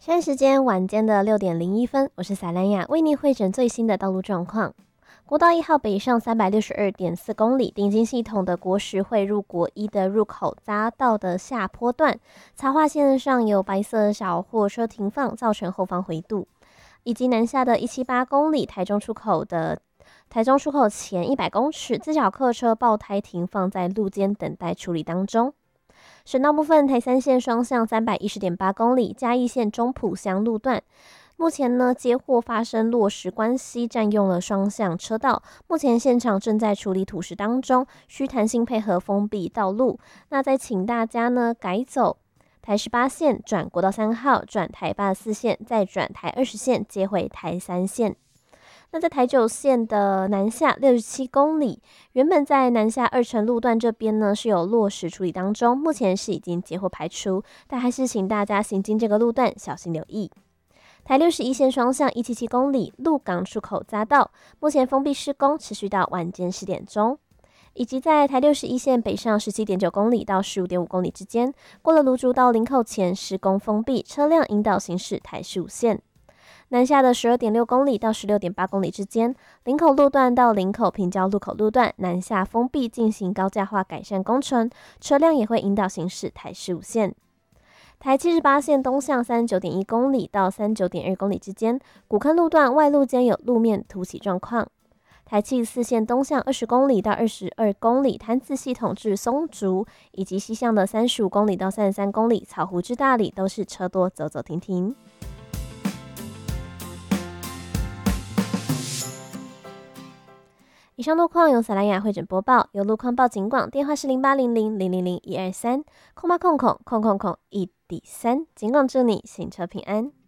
现在时间晚间的6:01，我是萨兰雅，为您汇诊最新的道路状况。国道1号北上362.4公里，定金系统的国十汇入国一的入口匝道的下坡段，插化线上有白色小货车停放，造成后方回堵，以及南下的178公里台中出口前100公尺，自小客车爆胎停放在路肩等待处理当中。省道部分，台三线双向310.8公里，嘉义县中埔乡路段，目前呢接获发生落石关系，占用了双向车道，目前现场正在处理土石当中，需弹性配合封闭道路。那再请大家呢改走台18线，转国道3号，转台84线，再转台20线，接回台3线。那在台9线的南下67公里，原本在南下2城路段这边呢是有落石处理当中，目前是已经接获排除，但还是请大家行经这个路段小心留意。台61线双向177公里，鹿港出口匝道，目前封闭施工，持续到晚间10点钟。以及在台61线北上17.9公里到15.5公里之间，过了芦竹到林口前施工封闭，车辆引导行驶台15线。南下的12.6公里到16.8公里之间，林口路段到林口平交路口路段南下封闭进行高架化改善工程，车辆也会引导行驶台15线。台78线东向39.1公里到39.2公里之间，古坑路段外路间有路面凸起状况。台74线东向20公里到22公里，潭子系统至松竹，以及西向的35公里到33公里，草湖至大里都是车多走走停停。以上路况由萨兰雅汇诊播报，有路况报警广，电话是0800000123，空800000001.3，警广祝你行车平安。